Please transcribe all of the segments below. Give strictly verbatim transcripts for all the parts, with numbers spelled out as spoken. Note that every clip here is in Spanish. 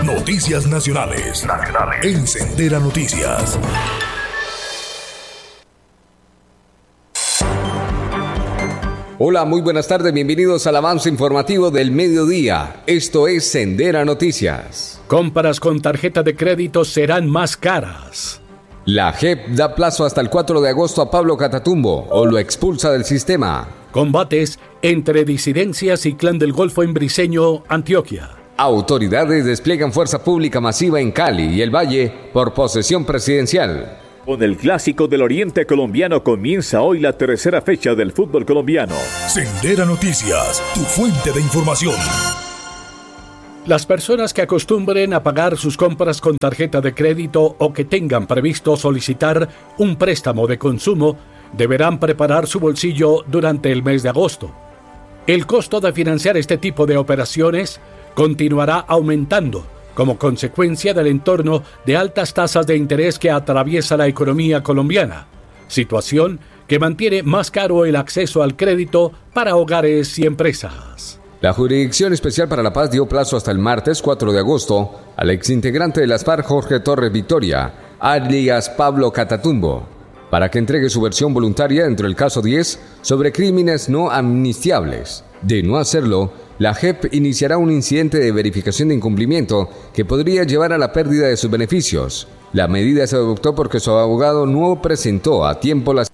Noticias Nacionales. Nacionales. En Sendera Noticias. Hola, muy buenas tardes, bienvenidos al avance informativo del mediodía. Esto es Sendera Noticias. Compras con tarjeta de crédito serán más caras. La J E P da plazo hasta el cuatro de agosto a Pablo Catatumbo o lo expulsa del sistema. Combates entre disidencias y Clan del Golfo en Briceño, Antioquia. Autoridades despliegan fuerza pública masiva en Cali y el Valle por posesión presidencial. Con el Clásico del Oriente Colombiano comienza hoy la tercera fecha del fútbol colombiano. Sendera Noticias, tu fuente de información. Las personas que acostumbren a pagar sus compras con tarjeta de crédito o que tengan previsto solicitar un préstamo de consumo deberán preparar su bolsillo durante el mes de agosto. El costo de financiar este tipo de operaciones continuará aumentando como consecuencia del entorno de altas tasas de interés que atraviesa la economía colombiana, situación que mantiene más caro el acceso al crédito para hogares y empresas. La Jurisdicción Especial para la Paz dio plazo hasta el martes cuatro de agosto al exintegrante de las FARC Jorge Torres Victoria, alias Pablo Catatumbo, para que entregue su versión voluntaria dentro del caso diez sobre crímenes no amnistiables. De no hacerlo, la J E P iniciará un incidente de verificación de incumplimiento que podría llevar a la pérdida de sus beneficios. La medida se adoptó porque su abogado no presentó a tiempo las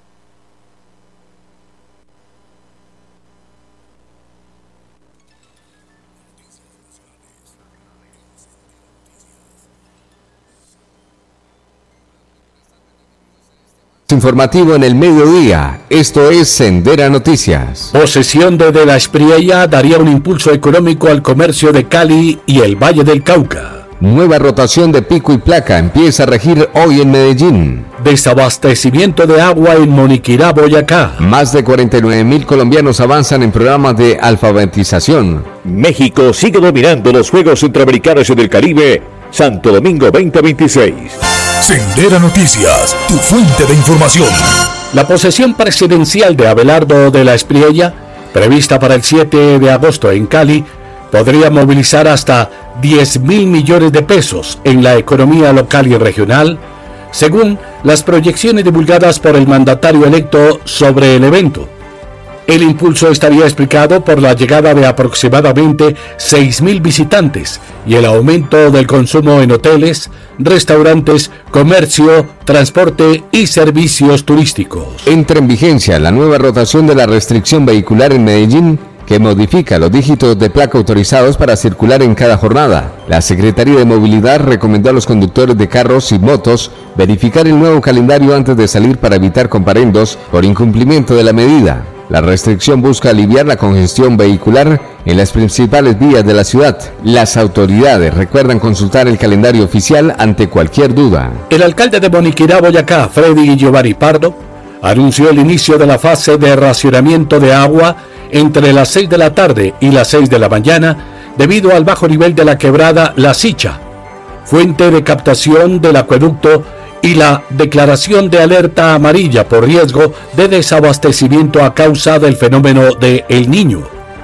informativo en el mediodía. Esto es Sendera Noticias. Posesión de De la Espriella daría un impulso económico al comercio de Cali y el Valle del Cauca. Nueva rotación de pico y placa empieza a regir hoy en Medellín. Desabastecimiento de agua en Moniquirá, Boyacá. Más de cuarenta y nueve mil colombianos avanzan en programas de alfabetización. México sigue dominando los Juegos Centroamericanos y del Caribe, Santo Domingo veinte veintiséis. Sendera Noticias, tu fuente de información. La posesión presidencial de Abelardo de la Espriella, prevista para el siete de agosto en Cali, podría movilizar hasta diez mil millones de pesos en la economía local y regional, según las proyecciones divulgadas por el mandatario electo sobre el evento. El impulso estaría explicado por la llegada de aproximadamente seis mil visitantes y el aumento del consumo en hoteles, restaurantes, comercio, transporte y servicios turísticos. Entra en vigencia la nueva rotación de la restricción vehicular en Medellín, que modifica los dígitos de placa autorizados para circular en cada jornada. La Secretaría de Movilidad recomendó a los conductores de carros y motos verificar el nuevo calendario antes de salir para evitar comparendos por incumplimiento de la medida. La restricción busca aliviar la congestión vehicular en las principales vías de la ciudad. Las autoridades recuerdan consultar el calendario oficial ante cualquier duda. El alcalde de Moniquirá, Boyacá, Freddy Giovanni Pardo, anunció el inicio de la fase de racionamiento de agua entre las seis de la tarde y las seis de la mañana debido al bajo nivel de la quebrada La Sicha, fuente de captación del acueducto, y la declaración de alerta amarilla por riesgo de desabastecimiento a causa del fenómeno de El Niño.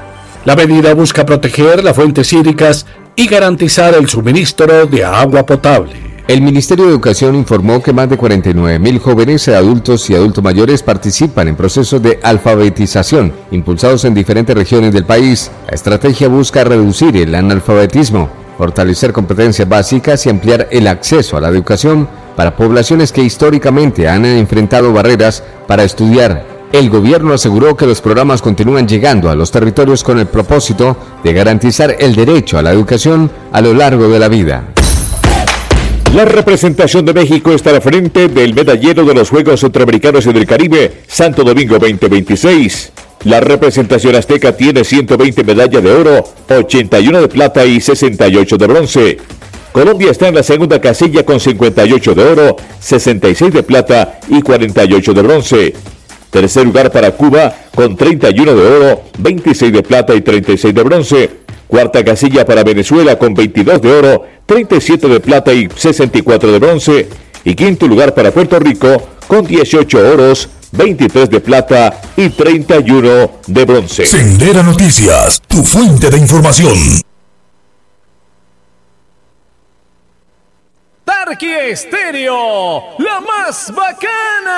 La medida busca proteger las fuentes hídricas y garantizar el suministro de agua potable. El Ministerio de Educación informó que más de cuarenta y nueve mil jóvenes, adultos y adultos mayores participan en procesos de alfabetización impulsados en diferentes regiones del país. La estrategia busca reducir el analfabetismo, fortalecer competencias básicas y ampliar el acceso a la educación para poblaciones que históricamente han enfrentado barreras para estudiar. El gobierno aseguró que los programas continúan llegando a los territorios con el propósito de garantizar el derecho a la educación a lo largo de la vida. La representación de México está al frente del medallero de los Juegos Centroamericanos y del Caribe, Santo Domingo veinte veintiséis. La representación azteca tiene ciento veinte medallas de oro, ochenta y uno de plata y sesenta y ocho de bronce. Colombia está en la segunda casilla con cincuenta y ocho de oro, sesenta y seis de plata y cuarenta y ocho de bronce. Tercer lugar para Cuba con treinta y uno de oro, veintiséis de plata y treinta y seis de bronce. Cuarta casilla para Venezuela con veintidós de oro, treinta y siete de plata y sesenta y cuatro de bronce. Y quinto lugar para Puerto Rico con dieciocho oros, veintitrés de plata y treinta y uno de bronce. Sendera Noticias, tu fuente de información. Anarquía Estéreo, la más bacana.